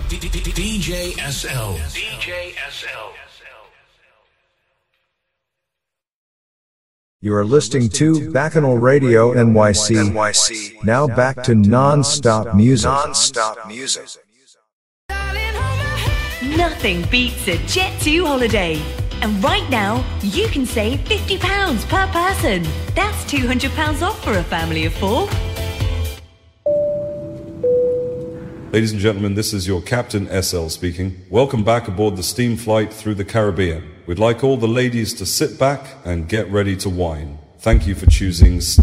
DJ SL. DJ SL. You are listening to Bacchanal Radio NYC. Now back to non-stop music. Nothing beats a Jet2 holiday. And right now, you can save £50 per person. That's £200 off for a family of 4. Ladies and gentlemen, this is your Captain SL speaking. Welcome back aboard the steam flight through the Caribbean. We'd like all the ladies to sit back and get ready to wine. Thank you for choosing